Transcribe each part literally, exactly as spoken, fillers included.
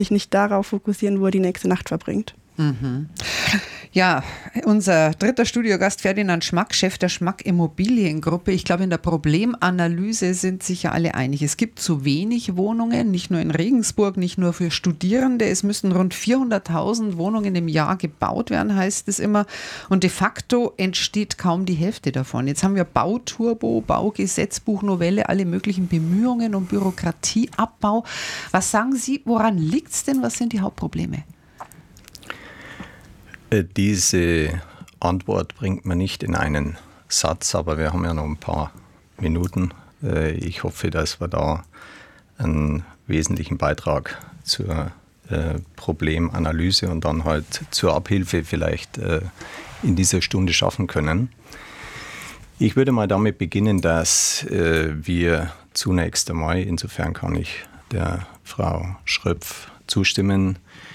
sich nicht darauf fokussieren, wo er die nächste Nacht verbringt. Mhm. Ja, unser dritter Studiogast Ferdinand Schmack, Chef der Schmack Immobiliengruppe. Ich glaube, in der Problemanalyse sind sich ja alle einig. Es gibt zu wenig Wohnungen, nicht nur in Regensburg, nicht nur für Studierende. Es müssen rund vierhunderttausend Wohnungen im Jahr gebaut werden, heißt es immer. Und de facto entsteht kaum die Hälfte davon. Jetzt haben wir Bauturbo, Baugesetzbuchnovelle, alle möglichen Bemühungen um Bürokratieabbau. Was sagen Sie, woran liegt es denn? Was sind die Hauptprobleme? Diese Antwort bringt man nicht in einen Satz, aber wir haben ja noch ein paar Minuten. Ich hoffe, dass wir da einen wesentlichen Beitrag zur Problemanalyse und dann halt zur Abhilfe vielleicht in dieser Stunde schaffen können. Ich würde mal damit beginnen, dass wir zunächst einmal, insofern kann ich der Frau Schröpf zustimmen,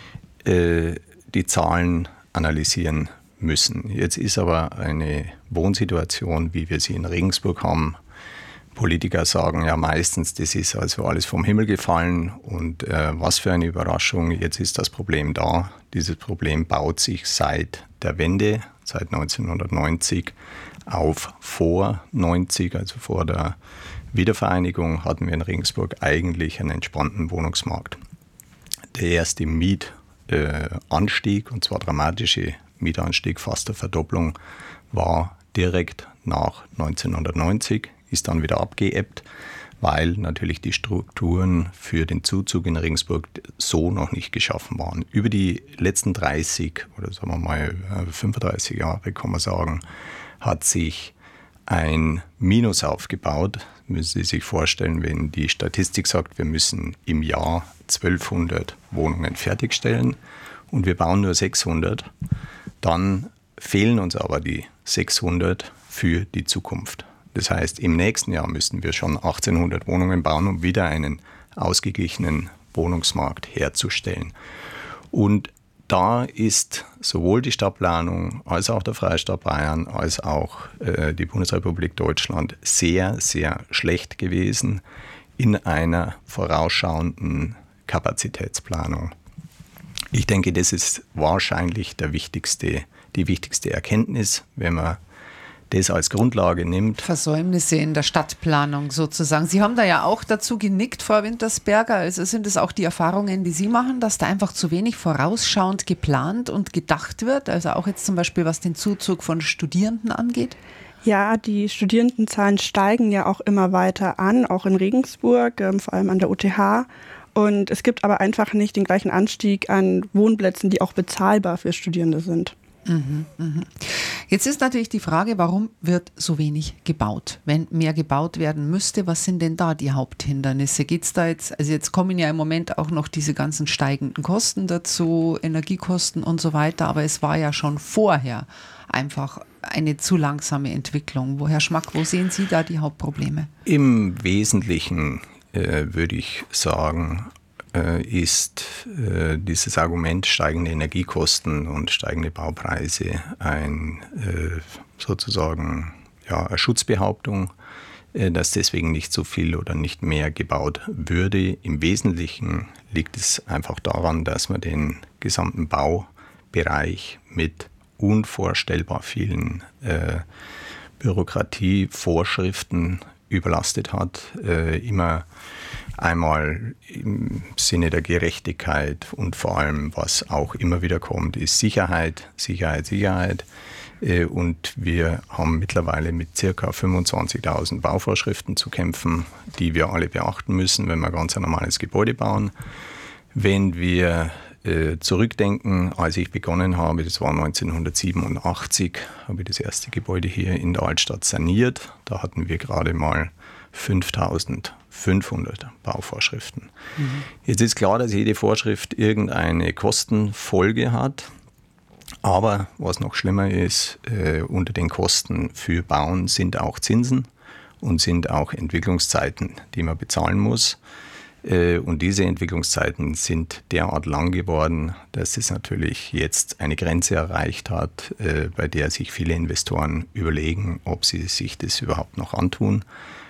die Zahlen analysieren müssen. Jetzt ist aber eine Wohnsituation, wie wir sie in Regensburg haben. Politiker sagen ja meistens, das ist also alles vom Himmel gefallen und äh, was für eine Überraschung, jetzt ist das Problem da. Dieses Problem baut sich seit der Wende, seit neunzehnhundertneunzig auf. Vor neunzig, also vor der Wiedervereinigung, hatten wir in Regensburg eigentlich einen entspannten Wohnungsmarkt. Der erste Miet Äh, Anstieg, und zwar dramatische Mietanstieg, fast eine Verdopplung, war direkt nach neunzehnhundertneunzig, ist dann wieder abgeebbt, weil natürlich die Strukturen für den Zuzug in Regensburg so noch nicht geschaffen waren. Über die letzten dreißig oder sagen wir mal fünfunddreißig Jahre, kann man sagen, hat sich ein Minus aufgebaut. Müssen Sie sich vorstellen, wenn die Statistik sagt, wir müssen im Jahr zwölfhundert Wohnungen fertigstellen und wir bauen nur sechshundert, dann fehlen uns aber die sechshundert für die Zukunft. Das heißt, im nächsten Jahr müssen wir schon achtzehnhundert Wohnungen bauen, um wieder einen ausgeglichenen Wohnungsmarkt herzustellen. Und da ist sowohl die Stadtplanung als auch der Freistaat Bayern als auch äh, die Bundesrepublik Deutschland sehr, sehr schlecht gewesen in einer vorausschauenden Kapazitätsplanung. Ich denke, das ist wahrscheinlich der wichtigste, die wichtigste Erkenntnis, wenn man das als Grundlage nimmt. Versäumnisse in der Stadtplanung sozusagen. Sie haben da ja auch dazu genickt, Frau Wintersberger. Also sind es auch die Erfahrungen, die Sie machen, dass da einfach zu wenig vorausschauend geplant und gedacht wird? Also auch jetzt zum Beispiel, was den Zuzug von Studierenden angeht? Ja, die Studierendenzahlen steigen ja auch immer weiter an, auch in Regensburg, ähm, vor allem an der U T H. Und es gibt aber einfach nicht den gleichen Anstieg an Wohnplätzen, die auch bezahlbar für Studierende sind. Mhm, mhm. Jetzt ist natürlich die Frage, warum wird so wenig gebaut? Wenn mehr gebaut werden müsste, was sind denn da die Haupthindernisse? Geht's da jetzt, also jetzt kommen ja im Moment auch noch diese ganzen steigenden Kosten dazu, Energiekosten und so weiter, aber es war ja schon vorher einfach eine zu langsame Entwicklung. Wo, Herr Schmack, wo sehen Sie da die Hauptprobleme? Im Wesentlichen äh, würde ich sagen, ist äh, dieses Argument steigende Energiekosten und steigende Baupreise ein äh, sozusagen ja, eine Schutzbehauptung, äh, dass deswegen nicht so viel oder nicht mehr gebaut würde. Im Wesentlichen liegt es einfach daran, dass man den gesamten Baubereich mit unvorstellbar vielen äh, Bürokratievorschriften überlastet hat, äh, immer einmal im Sinne der Gerechtigkeit und vor allem, was auch immer wieder kommt, ist Sicherheit, Sicherheit, Sicherheit. Und wir haben mittlerweile mit ca. fünfundzwanzigtausend Bauvorschriften zu kämpfen, die wir alle beachten müssen, wenn wir ganz ein normales Gebäude bauen. Wenn wir äh, zurückdenken, als ich begonnen habe, das war neunzehnhundertsiebenundachtzig, habe ich das erste Gebäude hier in der Altstadt saniert. Da hatten wir gerade mal fünftausendfünfhundert Bauvorschriften. Mhm. Jetzt ist klar, dass jede Vorschrift irgendeine Kostenfolge hat. Aber was noch schlimmer ist, äh, unter den Kosten für Bauen sind auch Zinsen und sind auch Entwicklungszeiten, die man bezahlen muss. Äh, und diese Entwicklungszeiten sind derart lang geworden, dass es natürlich jetzt eine Grenze erreicht hat, äh, bei der sich viele Investoren überlegen, ob sie sich das überhaupt noch antun.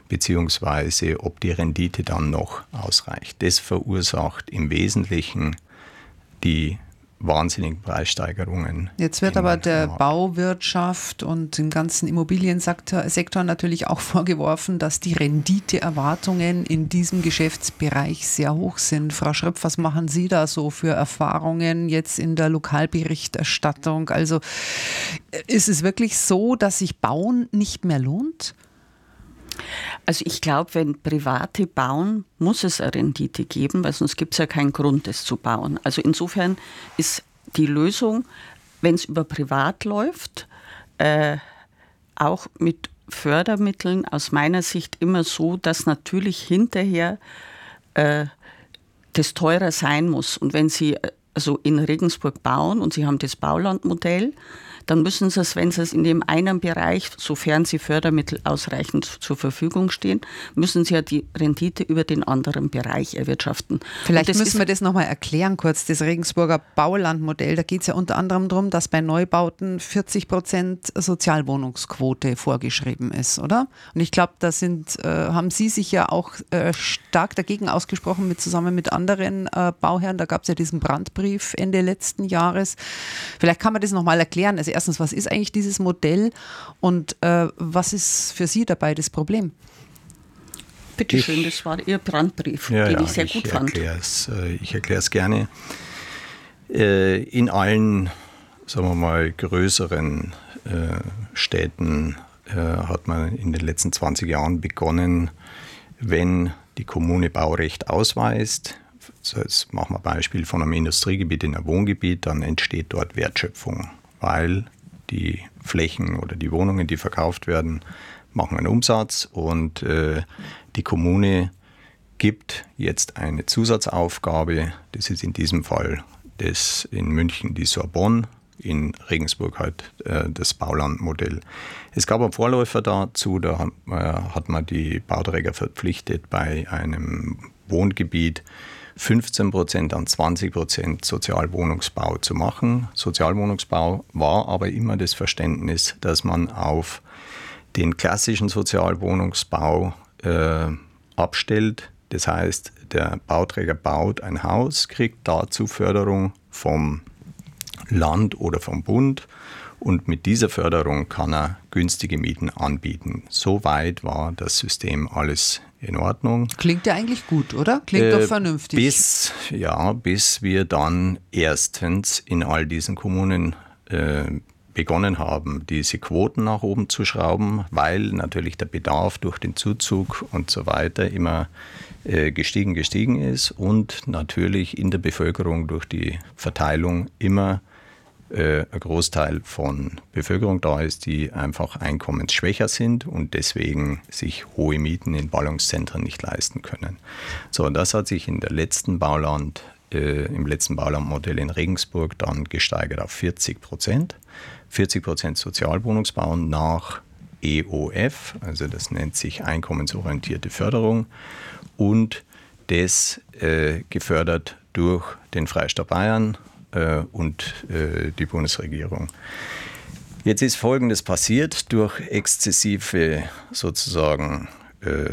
beziehungsweise ob die Rendite dann noch ausreicht. Das verursacht im Wesentlichen die wahnsinnigen Preissteigerungen. Jetzt wird aber der Bauwirtschaft und dem ganzen Immobiliensektor Sektor natürlich auch vorgeworfen, dass die Renditeerwartungen in diesem Geschäftsbereich sehr hoch sind. Frau Schröpf, was machen Sie da so für Erfahrungen jetzt in der Lokalberichterstattung? Also ist es wirklich so, dass sich Bauen nicht mehr lohnt? Also ich glaube, wenn Private bauen, muss es eine Rendite geben, weil sonst gibt es ja keinen Grund, es zu bauen. Also insofern ist die Lösung, wenn es über Privat läuft, äh, auch mit Fördermitteln aus meiner Sicht immer so, dass natürlich hinterher äh, das teurer sein muss. Und wenn Sie also in Regensburg bauen und Sie haben das Baulandmodell, dann müssen Sie es, wenn Sie es in dem einen Bereich, sofern Sie Fördermittel ausreichend zur Verfügung stehen, müssen Sie ja die Rendite über den anderen Bereich erwirtschaften. Vielleicht müssen wir das nochmal erklären kurz, das Regensburger Baulandmodell. Da geht es ja unter anderem darum, dass bei Neubauten vierzig Prozent Sozialwohnungsquote vorgeschrieben ist, oder? Und ich glaube, da sind, äh, haben Sie sich ja auch äh, stark dagegen ausgesprochen, mit, zusammen mit anderen äh, Bauherren. Da gab es ja diesen Brandbrief Ende letzten Jahres. Vielleicht kann man das nochmal erklären. Also erstens, was ist eigentlich dieses Modell und äh, was ist für Sie dabei das Problem? Bitte schön, das war Ihr Brandbrief, ja, den ja, ich sehr ich gut fand. Erklär's, ich erkläre es gerne. In allen, sagen wir mal, größeren Städten hat man in den letzten zwanzig Jahren begonnen, wenn die Kommune Baurecht ausweist, jetzt machen wir ein Beispiel von einem Industriegebiet in ein Wohngebiet, dann entsteht dort Wertschöpfung, weil die Flächen oder die Wohnungen, die verkauft werden, machen einen Umsatz und äh, die Kommune gibt jetzt eine Zusatzaufgabe, das ist in diesem Fall das in München die Sorbonne, in Regensburg halt äh, das Baulandmodell. Es gab einen Vorläufer dazu, da hat, äh, hat man die Bauträger verpflichtet, bei einem Wohngebiet fünfzehn Prozent an zwanzig Prozent Sozialwohnungsbau zu machen. Sozialwohnungsbau war aber immer das Verständnis, dass man auf den klassischen Sozialwohnungsbau äh, abstellt. Das heißt, der Bauträger baut ein Haus, kriegt dazu Förderung vom Land oder vom Bund und mit dieser Förderung kann er günstige Mieten anbieten. Soweit war das System alles in Ordnung. Klingt ja eigentlich gut, oder? Klingt äh, doch vernünftig. Bis, ja, bis wir dann erstens in all diesen Kommunen äh, begonnen haben, diese Quoten nach oben zu schrauben, weil natürlich der Bedarf durch den Zuzug und so weiter immer äh, gestiegen, gestiegen ist und natürlich in der Bevölkerung durch die Verteilung immer ein Großteil von Bevölkerung da ist, die einfach einkommensschwächer sind und deswegen sich hohe Mieten in Ballungszentren nicht leisten können. So, das hat sich in der letzten Bauland, äh, im letzten Baulandmodell in Regensburg dann gesteigert auf vierzig Prozent. vierzig Prozent Sozialwohnungsbau nach E O F, also das nennt sich einkommensorientierte Förderung und das äh, gefördert durch den Freistaat Bayern und äh, die Bundesregierung. Jetzt ist Folgendes passiert: Durch exzessive sozusagen äh,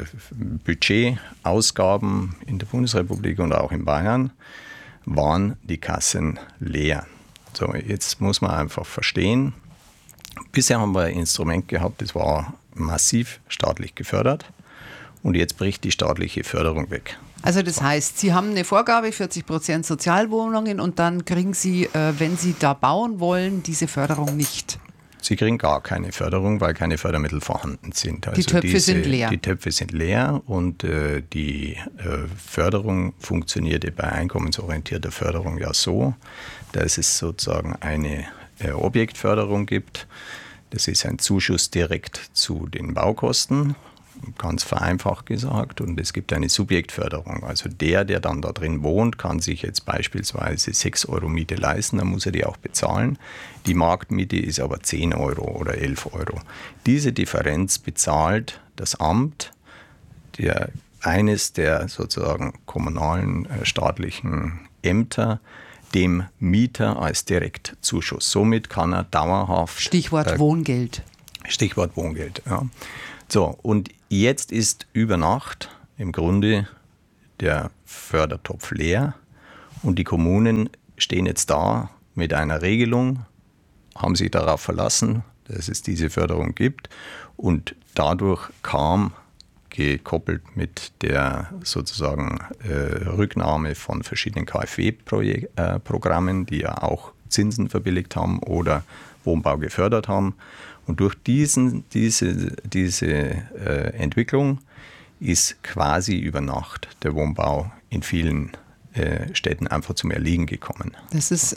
Budgetausgaben in der Bundesrepublik und auch in Bayern waren die Kassen leer. So, jetzt muss man einfach verstehen, bisher haben wir ein Instrument gehabt, das war massiv staatlich gefördert und jetzt bricht die staatliche Förderung weg. Also das heißt, Sie haben eine Vorgabe, vierzig Prozent Sozialwohnungen und dann kriegen Sie, äh, wenn Sie da bauen wollen, diese Förderung nicht. Sie kriegen gar keine Förderung, weil keine Fördermittel vorhanden sind. Also die Töpfe diese, sind leer. Die Töpfe sind leer und äh, die äh, Förderung funktionierte bei einkommensorientierter Förderung ja so, dass es sozusagen eine äh, Objektförderung gibt. Das ist ein Zuschuss direkt zu den Baukosten. Ganz vereinfacht gesagt, und es gibt eine Subjektförderung. Also der, der dann da drin wohnt, kann sich jetzt beispielsweise sechs Euro Miete leisten, dann muss er die auch bezahlen. Die Marktmiete ist aber zehn Euro oder elf Euro. Diese Differenz bezahlt das Amt, der, eines der sozusagen kommunalen, äh, staatlichen Ämter, dem Mieter als Direktzuschuss. Somit kann er dauerhaft... Stichwort äh, Wohngeld. Stichwort Wohngeld, ja. So, und jetzt ist über Nacht im Grunde der Fördertopf leer und die Kommunen stehen jetzt da mit einer Regelung, haben sich darauf verlassen, dass es diese Förderung gibt und dadurch kam, gekoppelt mit der sozusagen äh, Rücknahme von verschiedenen K f W-Programmen, äh, die ja auch Zinsen verbilligt haben oder Wohnbau gefördert haben. Und durch diesen, diese, diese äh, Entwicklung ist quasi über Nacht der Wohnbau in vielen äh, Städten einfach zum Erliegen gekommen. Das ist,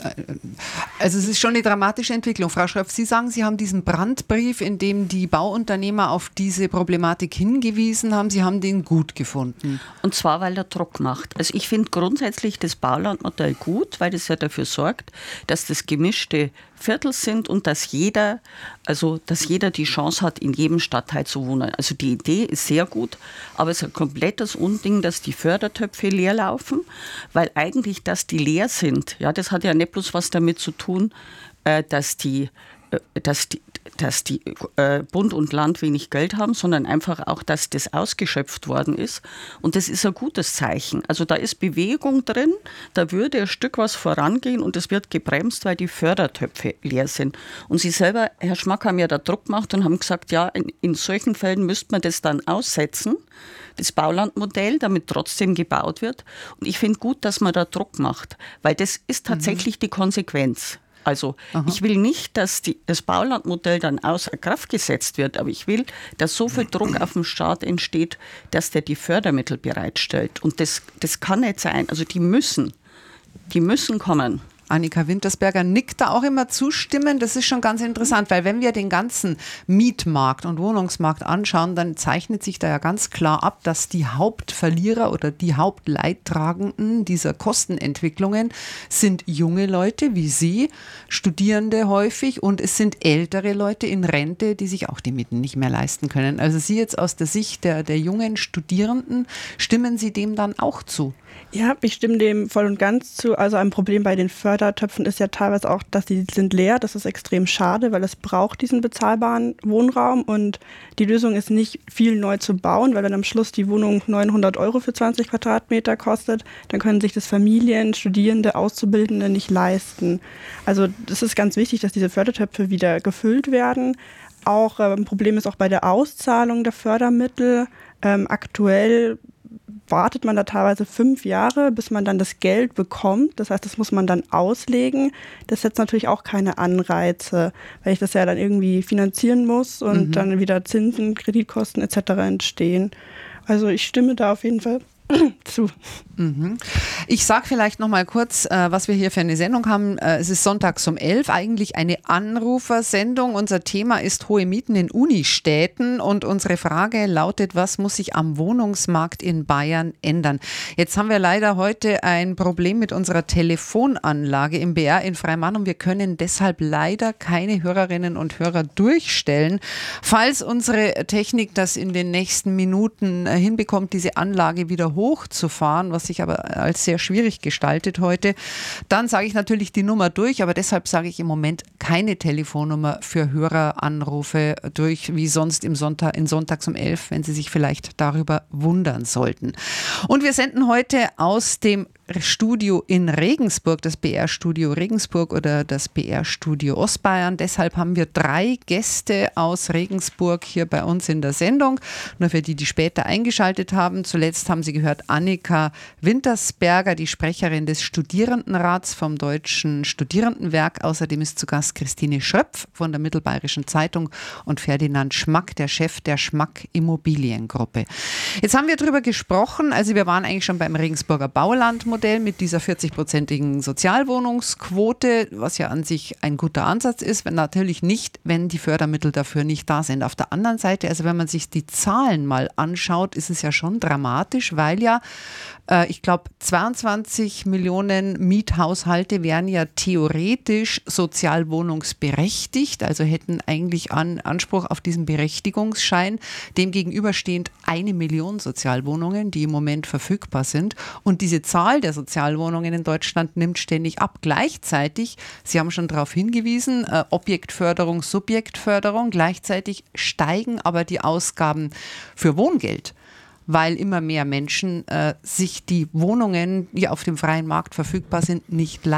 also es ist schon eine dramatische Entwicklung. Frau Schröpf, Sie sagen, Sie haben diesen Brandbrief, in dem die Bauunternehmer auf diese Problematik hingewiesen haben. Sie haben den gut gefunden. Und zwar, weil er Druck macht. Also ich finde grundsätzlich das Baulandmodell gut, weil das ja dafür sorgt, dass das gemischte Viertel sind und dass jeder, also dass jeder die Chance hat, in jedem Stadtteil zu wohnen. Also die Idee ist sehr gut, aber es ist ein komplettes Unding, dass die Fördertöpfe leer laufen, weil eigentlich, dass die leer sind, ja, das hat ja nicht bloß was damit zu tun, äh, dass die, äh, dass die dass die äh, Bund und Land wenig Geld haben, sondern einfach auch, dass das ausgeschöpft worden ist. Und das ist ein gutes Zeichen. Also da ist Bewegung drin, da würde ein Stück was vorangehen und es wird gebremst, weil die Fördertöpfe leer sind. Und Sie selber, Herr Schmack, haben ja da Druck gemacht und haben gesagt, ja, in, in solchen Fällen müsste man das dann aussetzen, das Baulandmodell, damit trotzdem gebaut wird. Und ich finde gut, dass man da Druck macht, weil das ist tatsächlich mhm. die Konsequenz. Also Aha. ich will nicht, dass die, das Baulandmodell dann außer Kraft gesetzt wird, aber ich will, dass so viel Druck auf den Staat entsteht, dass der die Fördermittel bereitstellt. Und das, das kann nicht sein. Also die müssen, die müssen kommen. Annika Wintersberger nickt da auch immer zustimmen. Das ist schon ganz interessant, weil wenn wir den ganzen Mietmarkt und Wohnungsmarkt anschauen, dann zeichnet sich da ja ganz klar ab, dass die Hauptverlierer oder die Hauptleidtragenden dieser Kostenentwicklungen sind junge Leute wie Sie, Studierende häufig, und es sind ältere Leute in Rente, die sich auch die Mieten nicht mehr leisten können. Also Sie jetzt aus der Sicht der, der jungen Studierenden, stimmen Sie dem dann auch zu? Ja, ich stimme dem voll und ganz zu. Also ein Problem bei den Fördertöpfen ist ja teilweise auch, dass die sind leer. Das ist extrem schade, weil es braucht diesen bezahlbaren Wohnraum und die Lösung ist nicht viel neu zu bauen, weil wenn am Schluss die Wohnung neunhundert Euro für zwanzig Quadratmeter kostet, dann können sich das Familien, Studierende, Auszubildende nicht leisten. Also das ist ganz wichtig, dass diese Fördertöpfe wieder gefüllt werden. Auch äh, ein Problem ist auch bei der Auszahlung der Fördermittel. Ähm, aktuell wartet man da teilweise fünf Jahre, bis man dann das Geld bekommt. Das heißt, das muss man dann auslegen. Das setzt natürlich auch keine Anreize, weil ich das ja dann irgendwie finanzieren muss und mhm. dann wieder Zinsen, Kreditkosten et cetera entstehen. Also ich stimme da auf jeden Fall zu. Mhm. Ich sage vielleicht noch mal kurz, äh, was wir hier für eine Sendung haben. Äh, es ist sonntags um elf, eigentlich eine Anrufersendung. Unser Thema ist hohe Mieten in Unistädten und unsere Frage lautet, was muss sich am Wohnungsmarkt in Bayern ändern? Jetzt haben wir leider heute ein Problem mit unserer Telefonanlage im B R in Freimann und wir können deshalb leider keine Hörerinnen und Hörer durchstellen. Falls unsere Technik das in den nächsten Minuten äh, hinbekommt, diese Anlage wieder hochzufahren, was sich aber als sehr schwierig gestaltet heute, dann sage ich natürlich die Nummer durch, aber deshalb sage ich im Moment keine Telefonnummer für Höreranrufe durch, wie sonst im Sonntag, in Sonntags um elf, wenn Sie sich vielleicht darüber wundern sollten. Und wir senden heute aus dem Studio in Regensburg, das B R-Studio Regensburg oder das B R-Studio Ostbayern. Deshalb haben wir drei Gäste aus Regensburg hier bei uns in der Sendung. Nur für die, die später eingeschaltet haben. Zuletzt haben Sie gehört Annika Wintersberger, die Sprecherin des Studierendenrats vom Deutschen Studierendenwerk. Außerdem ist zu Gast Christine Schröpf von der Mittelbayerischen Zeitung und Ferdinand Schmack, der Chef der Schmack Immobiliengruppe. Jetzt haben wir darüber gesprochen, also wir waren eigentlich schon beim Regensburger Baulandmodell mit dieser vierzig-prozentigen Sozialwohnungsquote, was ja an sich ein guter Ansatz ist, wenn natürlich nicht, wenn die Fördermittel dafür nicht da sind. Auf der anderen Seite, also wenn man sich die Zahlen mal anschaut, ist es ja schon dramatisch, weil ja, äh, ich glaube, zweiundzwanzig Millionen Miethaushalte wären ja theoretisch sozialwohnungsberechtigt, also hätten eigentlich an, Anspruch auf diesen Berechtigungsschein. Demgegenüber stehen eine Million Sozialwohnungen, die im Moment verfügbar sind. Und diese Zahl der der Sozialwohnungen in Deutschland nimmt ständig ab. Gleichzeitig, Sie haben schon darauf hingewiesen, äh, Objektförderung, Subjektförderung, gleichzeitig steigen aber die Ausgaben für Wohngeld, weil immer mehr Menschen äh, sich die Wohnungen, die auf dem freien Markt verfügbar sind, nicht leisten.